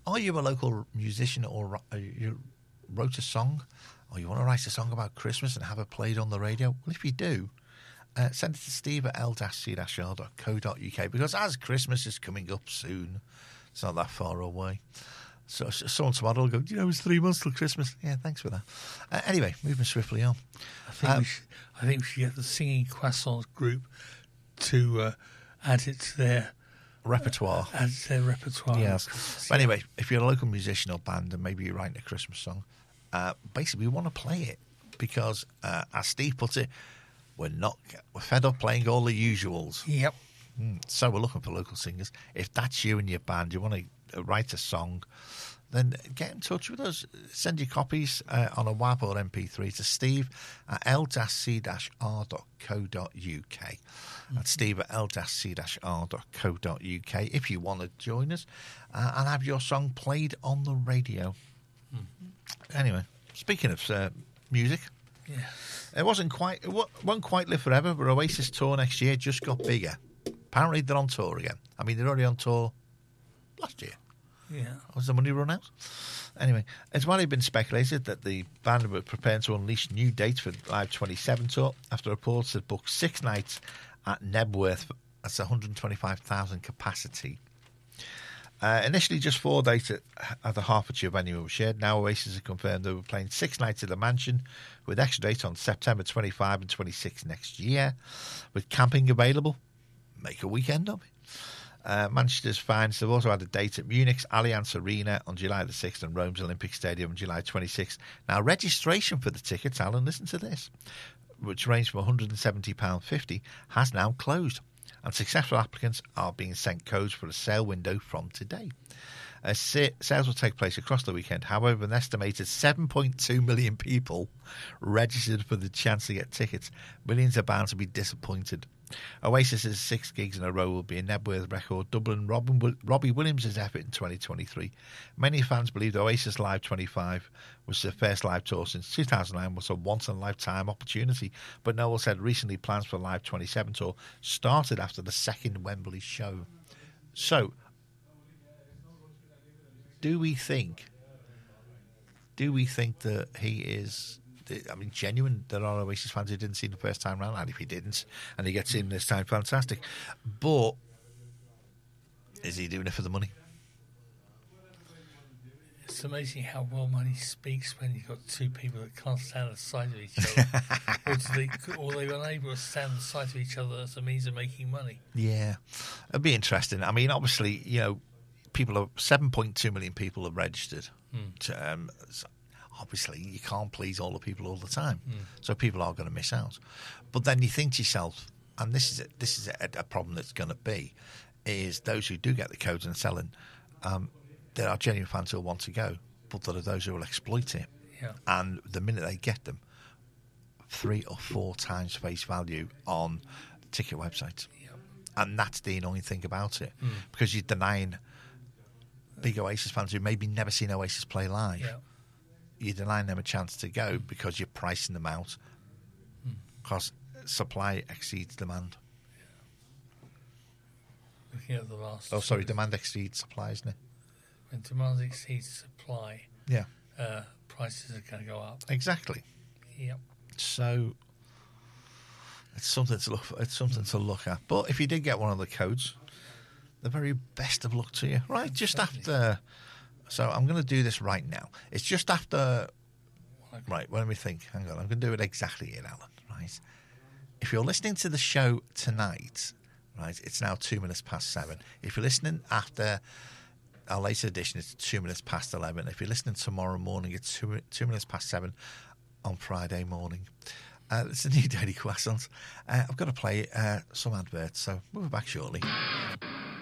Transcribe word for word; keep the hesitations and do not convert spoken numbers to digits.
Are you a local musician or uh, you wrote a song or you want to write a song about Christmas and have it played on the radio? Well, if you do, uh, send it to steve at l c r dot co dot u k because as Christmas is coming up soon, it's not that far away. So someone tomorrow will go, you know, it's three months till Christmas. Yeah, thanks for that. Uh, anyway, moving swiftly on. I think, um, we should, I think we should get the Singing Croissants group to uh, add it to their repertoire. Add it to their repertoire. Yes. But anyway, if you're a local musician or band and maybe you're writing a Christmas song, uh, basically we want to play it because, uh, as Steve puts it, we're not we're fed up playing all the usuals. Yep. Mm, so we're looking for local singers. If that's you and your band, you want to write a song, then get in touch with us. Send your copies uh, on a W A V or M P three to steve at l c r dot co dot u k. Mm-hmm. That's steve at l c r dot co dot u k if you want to join us uh, and have your song played on the radio. Mm-hmm. Anyway, speaking of uh, music, yeah. it wasn't quite, it won't quite live forever, but Oasis tour next year just got bigger. Apparently they're on tour again. I mean, they're already on tour last year. Yeah. Was the money run out? Anyway, it's widely been speculated that the band were preparing to unleash new dates for Live twenty-seven tour after reports had booked six nights at Nebworth. That's one hundred twenty-five thousand capacity. Uh, initially, just four dates at, at the Hertfordshire venue were shared. Now, Oasis have confirmed they were playing six nights at the Mansion, with extra dates on September twenty-fifth and twenty-sixth next year. With camping available, make a weekend of it. Uh, Manchester's finds they've also had a date at Munich's Allianz Arena on July the sixth and Rome's Olympic Stadium on July twenty-sixth. Now, registration for the tickets, Alan, listen to this, which range from one hundred seventy pounds fifty, has now closed, and successful applicants are being sent codes for a sale window from today. Uh, sales will take place across the weekend. However, an estimated seven point two million people registered for the chance to get tickets. Millions are bound to be disappointed. Oasis's six gigs in a row will be a Nebworth record, Dublin Robin, Robbie Williams' effort in twenty twenty-three. Many fans believe Oasis Live twenty-five was their first live tour since two thousand nine, was a once-in-a-lifetime opportunity. But Noel said recently plans for Live twenty-seven tour started after the second Wembley show. So, do we think, do we think that he is... I mean, genuine, there are Oasis fans who didn't see him the first time round, and if he didn't, and he gets seen this time, fantastic. But is he doing it for the money? It's amazing how well money speaks when you've got two people that can't stand the sight of each other, or, they, or they're unable to stand the sight of each other as a means of making money. Yeah, it'd be interesting. I mean, obviously, you know, people are seven point two million people have registered. Mm. To, um, so obviously, you can't please all the people all the time, mm. so people are going to miss out. But then you think to yourself, and this is a, this is a, a problem that's going to be, is those who do get the codes and selling, um, there are genuine fans who will want to go, but there are those who will exploit it. Yeah. And the minute they get them, three or four times face value on ticket websites. Yeah. And that's the annoying thing about it, mm. because you're denying big Oasis fans who maybe never seen Oasis play live. Yeah. You're denying them a chance to go because you're pricing them out because mm. supply exceeds demand. Yeah. Looking at the last... Oh, sorry, demand exceeds supply, isn't it? When demand exceeds supply, yeah, uh, prices are going to go up. Exactly. Yep. So it's something to look for, it's something mm. to look at. But if you did get one of the codes, the very best of luck to you. Right, just after... So I'm going to do this right now. It's just after... Okay. Right, let me think. Hang on, I'm going to do it exactly here, Alan. Right. If you're listening to the show tonight, right, it's now two minutes past seven. If you're listening after our later edition, it's two minutes past eleven. If you're listening tomorrow morning, it's two, two minutes past seven on Friday morning. Uh, it's a new Daily Croissants. Uh, I've got to play uh, some adverts, so we'll be back shortly.